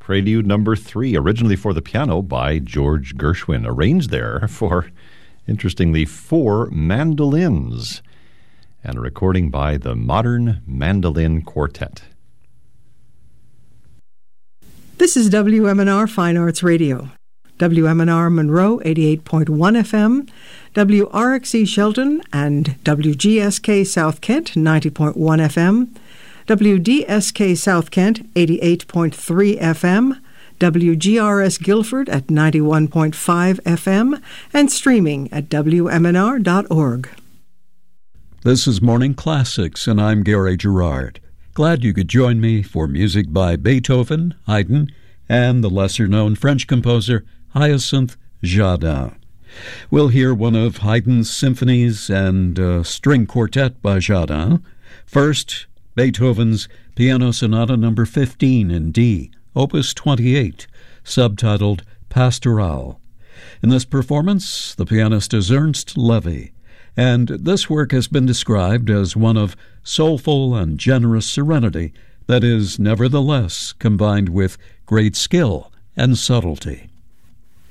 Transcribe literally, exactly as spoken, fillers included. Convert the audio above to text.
Prelude number three, originally for the piano by George Gershwin, arranged there for, interestingly, four mandolins, and a recording by the Modern Mandolin Quartet. This is W M N R Fine Arts Radio. W M N R Monroe, eighty-eight point one F M, W R X E Shelton, and W G S K South Kent, ninety point one F M, W D S K South Kent, eighty-eight point three F M, W G R S Guilford at ninety-one point five F M, and streaming at W M N R dot org. This is Morning Classics, and I'm Gary Gerard. Glad you could join me for music by Beethoven, Haydn, and the lesser-known French composer Hyacinthe Jardin. We'll hear one of Haydn's symphonies and a string quartet by Jardin. First, Beethoven's Piano Sonata number fifteen in D, Opus twenty-eight, subtitled Pastoral. In this performance, the pianist is Ernst Levy, and this work has been described as one of soulful and generous serenity that is nevertheless combined with great skill and subtlety.